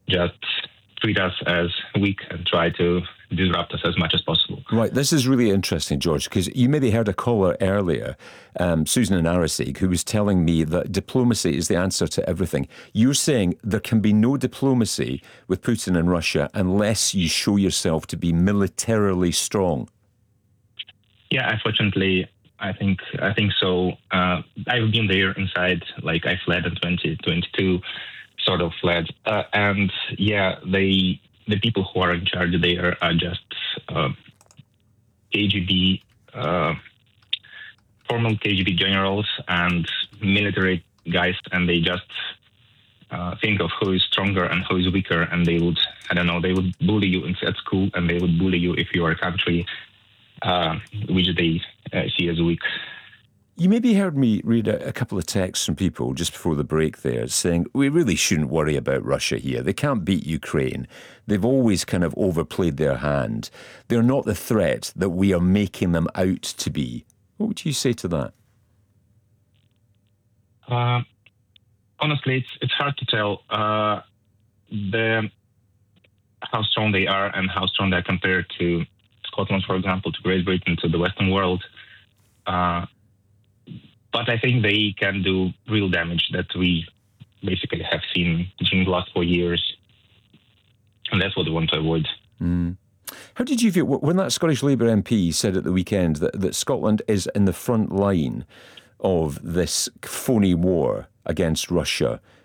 just treat us as weak and try to disrupt us as much as possible. Right, this is really interesting, George, because you maybe heard a caller earlier, Susan in Arisaig, who was telling me that diplomacy is the answer to everything. You're saying there can be no diplomacy with Putin and Russia unless you show yourself to be militarily strong. Yeah, unfortunately, I think so. I've been there inside, like I fled in 2022, sort of fled. And yeah, the people who are in charge there are just KGB, formal KGB generals and military guys, and they just think of who is stronger and who is weaker, and they would, they would bully you at school, and they would bully you if you are a country which they see as weak. You maybe heard me read a couple of texts from people just before the break there saying, we really shouldn't worry about Russia here. They can't beat Ukraine. They've always kind of overplayed their hand. They're not the threat that we are making them out to be. What would you say to that? Honestly, it's hard to tell how strong they are and how strong they are compared to Scotland, for example, to Great Britain, to the Western world. But I think they can do real damage that we basically have seen during the last 4 years. And that's what we want to avoid. Mm. How did you feel when that Scottish Labour MP said at the weekend that Scotland is in the front line of this phony war against Russia?